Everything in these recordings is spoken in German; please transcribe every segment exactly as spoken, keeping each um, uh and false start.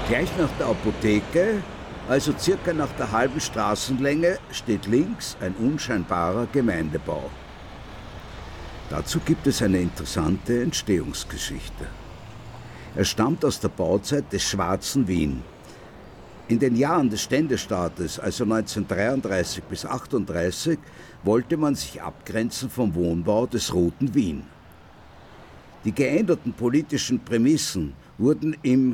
Gleich nach der Apotheke, also circa nach der halben Straßenlänge, steht links ein unscheinbarer Gemeindebau. Dazu gibt es eine interessante Entstehungsgeschichte. Er stammt aus der Bauzeit des Schwarzen Wien. In den Jahren des Ständestaates, also neunzehnhundertdreiunddreißig bis achtunddreißig, wollte man sich abgrenzen vom Wohnbau des Roten Wien. Die geänderten politischen Prämissen wurden im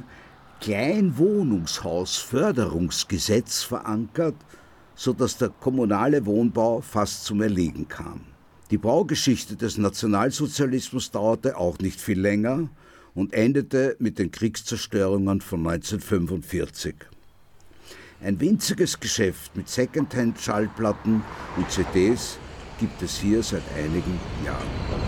Kleinwohnungshausförderungsgesetz verankert, sodass der kommunale Wohnbau fast zum Erliegen kam. Die Baugeschichte des Nationalsozialismus dauerte auch nicht viel länger und endete mit den Kriegszerstörungen von neunzehnhundertfünfundvierzig. Ein winziges Geschäft mit Secondhand-Schallplatten und C Ds gibt es hier seit einigen Jahren.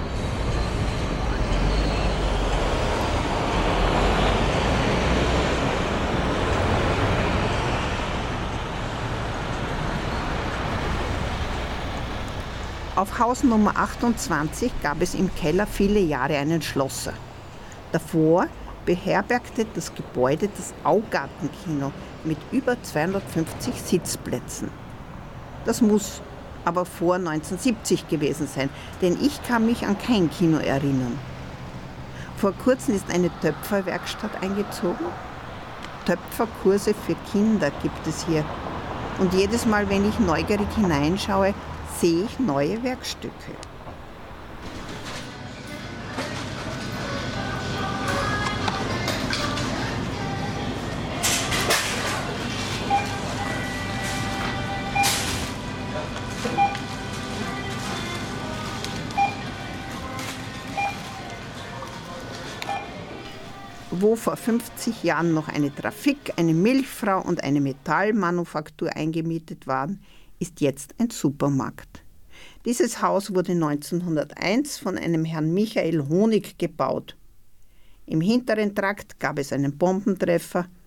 Auf Haus Nummer achtundzwanzig gab es im Keller viele Jahre einen Schlosser. Davor beherbergte das Gebäude das Augartenkino mit über zweihundertfünfzig Sitzplätzen. Das muss aber vor neunzehnhundertsiebzig gewesen sein, denn ich kann mich an kein Kino erinnern. Vor kurzem ist eine Töpferwerkstatt eingezogen. Töpferkurse für Kinder gibt es hier. Und jedes Mal, wenn ich neugierig hineinschaue, sehe ich neue Werkstücke. Wo vor fünfzig Jahren noch eine Trafik, eine Milchfrau und eine Metallmanufaktur eingemietet waren, ist jetzt ein Supermarkt. Dieses Haus wurde neunzehnhunderteins von einem Herrn Michael Honig gebaut. Im hinteren Trakt gab es einen Bombentreffer,